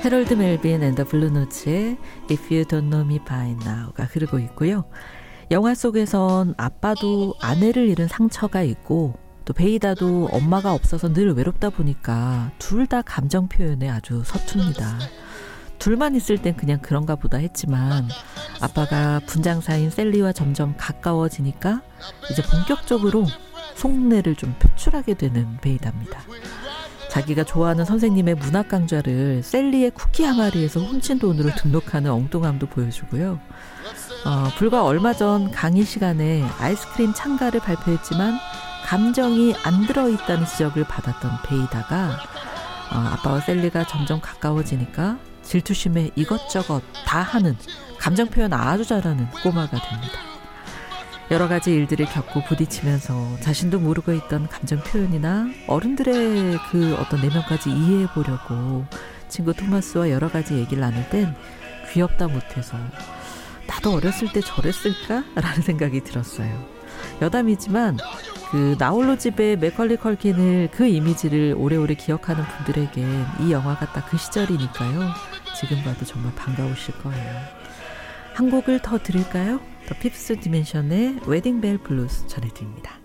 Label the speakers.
Speaker 1: 해럴드 멜빈 앤 더 블루노츠의 If You Don't Know Me By Now가 흐르고 있고요. 영화 속에선 아빠도 아내를 잃은 상처가 있고 또 베이다도 엄마가 없어서 늘 외롭다 보니까 둘 다 감정 표현에 아주 서툽니다. 둘만 있을 땐 그냥 그런가 보다 했지만 아빠가 분장사인 셀리와 점점 가까워지니까 이제 본격적으로 속내를 좀 표출하게 되는 베이다입니다. 자기가 좋아하는 선생님의 문학 강좌를 셀리의 쿠키 항아리에서 훔친 돈으로 등록하는 엉뚱함도 보여주고요. 불과 얼마 전 강의 시간에 아이스크림 참가를 발표했지만 감정이 안 들어있다는 지적을 받았던 베이다가 아빠와 셀리가 점점 가까워지니까 질투심에 이것저것 다 하는, 감정 표현 아주 잘하는 꼬마가 됩니다. 여러 가지 일들을 겪고 부딪히면서 자신도 모르고 있던 감정 표현이나 어른들의 그 어떤 내면까지 이해해 보려고 친구 토마스와 여러 가지 얘기를 나눌 땐 귀엽다 못해서 나도 어렸을 때 저랬을까? 라는 생각이 들었어요. 여담이지만 그 나홀로 집의 맥컬리 컬킨을 그 이미지를 오래오래 기억하는 분들에겐 이 영화가 딱 그 시절이니까요. 지금 봐도 정말 반가우실 거예요. 한 곡을 더 들을까요? 더 피프스 디멘션의 웨딩벨 블루스 전해드립니다.